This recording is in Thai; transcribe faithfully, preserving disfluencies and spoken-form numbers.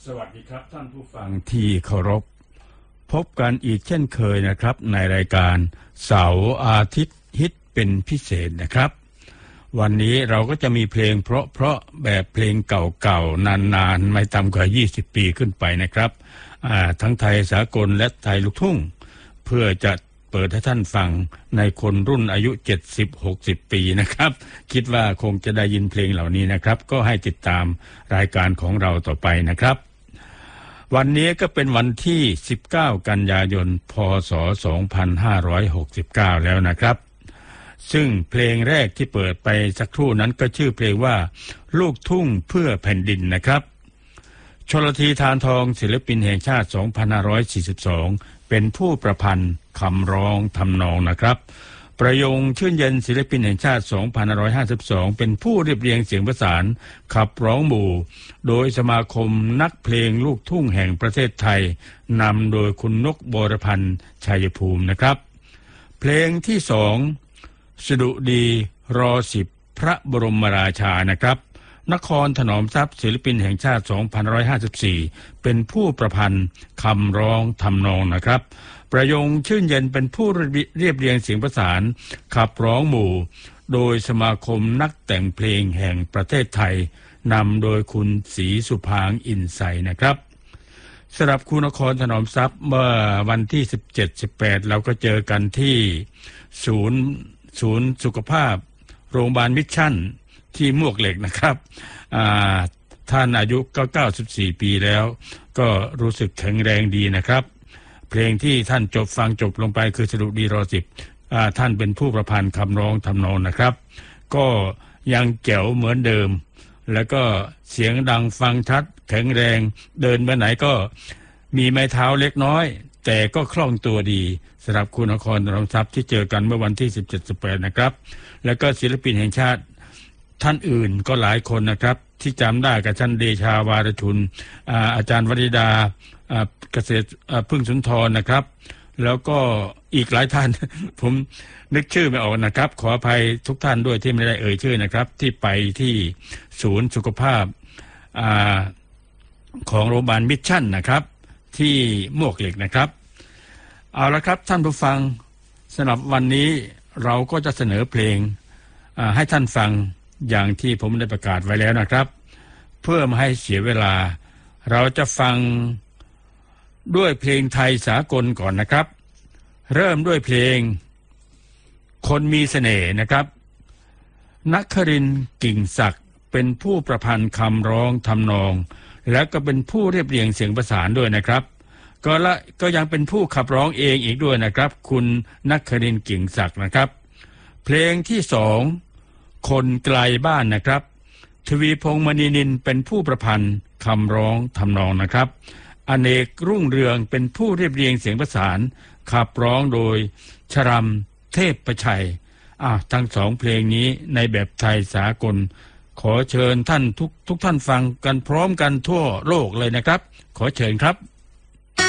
สวัสดีครับท่านผู้ฟังที่เคารพพบกันอีกเช่นเคยนะครับในรายการเสาร์อาทิตย์ฮิตเป็นพิเศษนะครับวันนี้เราก็จะมีเพลงเพราะๆแบบเพลงเก่าๆนานๆไม่ต่ำกว่ายี่สิบปีขึ้นไปนะครับอ่าทั้งไทยสากลและไทยลูกทุ่งเพื่อจะเปิดให้ท่านฟังในคนรุ่นอายุเจ็ดสิบ หกสิบปีนะครับคิดว่าคงจะได้ยินเพลงเหล่านี้นะครับก็ให้ติดตามรายการของเราต่อไปนะครับวันนี้ก็เป็นวันที่สิบเก้ากันยายนพ.ศ. สองพันห้าร้อยหกสิบเก้าแล้วนะครับซึ่งเพลงแรกที่เปิดไปสักครู่นั้นก็ชื่อเพลงว่าลูกทุ่งเพื่อแผ่นดินนะครับชลธีธารทองศิลปินแห่งชาติสองพันห้าร้อยสี่สิบสองเป็นผู้ประพันธ์คำร้องทำนองนะครับประยงชื่นเย็นศิลปินแห่งชาติสองพันห้าร้อยห้าสิบสองเป็นผู้เรียบเรียงเสียงประสานขับร้องหมู่โดยสมาคมนักเพลงลูกทุ่งแห่งประเทศไทยนำโดยคุณนกบรพันธ์ชัยภูมินะครับเพลงที่สองสดุดีรอสิบพระบรมราชานะครับนครถนอมทรัพย์ศิลปินแห่งชาติสองพันห้าร้อยห้าสิบสี่เป็นผู้ประพันธ์คำร้องทำนองนะครับประยงชื่นเย็นเป็นผู้เรียบเรียงเสียงประสานขับร้องหมู่โดยสมาคมนักแต่งเพลงแห่งประเทศไทยนำโดยคุณศรีสุพางค์อินไซนะครับสำหรับคุณนครถนอมทรัพย์เมื่อวันที่สิบเจ็ด สิบแปดเราก็เจอกันที่ศูนย์ศูนย์สุขภาพโรงพยาบาลมิชชั่นที่มวกเหล็กนะครับท่านอายุก็เก้าสิบสี่ปีแล้วก็รู้สึกแข็งแรงดีนะครับเพลงที่ท่านจบฟังจบลงไปคือสดุดีรอสิบท่านเป็นผู้ประพันธ์คำร้องทำนองนะครับก็ยังแจ๋วเหมือนเดิมแล้วก็เสียงดังฟังชัดแข็งแรงเดินไปไหนก็มีไม้เท้าเล็กน้อยแต่ก็คล่องตัวดีสำหรับคุณนครถนอมทรัพย์ที่เจอกันเมื่อวันที่สิบเจ็ด สิบแปดนะครับแล้วก็ศิลปินแห่งชาติท่านอื่นก็หลายคนนะครับที่จำได้กับท่านเดชาวารชุน อา, อาจารย์วริดาเกษตรพึ่งสุนทรนะครับแล้วก็อีกหลายท่าน ผมนึกชื่อไม่ออกนะครับขออภัยทุกท่านด้วยที่ไม่ได้เอ่ยชื่อนะครับที่ไปที่ศูนย์สุขภาพอของโรงพยาบาลมิชชั่นนะครับที่มวกเหล็กนะครับเอาละครับท่านผู้ฟังสำหรับวันนี้เราก็จะเสนอเพลงให้ท่านฟังอย่างที่ผมได้ประกาศไว้แล้วนะครับเพื่อไม่ให้เสียเวลาเราจะฟังด้วยเพลงไทยสากลก่อนนะครับเริ่มด้วยเพลงคนมีเสน่ห์นะครับนครินทร์กิ่งศักดิ์เป็นผู้ประพันธ์คำร้องทำนองและก็เป็นผู้เรียบเรียงเสียงประสานด้วยนะครับก็ละก็ยังเป็นผู้ขับร้องเองอีกด้วยนะครับคุณนครินทร์กิ่งศักดิ์นะครับเพลงที่สองคนไกลบ้านนะครับทวีพงษ์มณีนินเป็นผู้ประพันธ์คำร้องทำนองนะครับอเนกรุ่งเรืองเป็นผู้เรียบเรียงเสียงประสานขับร้องโดยชรัมเทพประชัยอ่ะทั้งสองเพลงนี้ในแบบไทยสากลขอเชิญท่านทุกทุกท่านฟังกันพร้อมกันทั่วโลกเลยนะครับขอเชิญครับ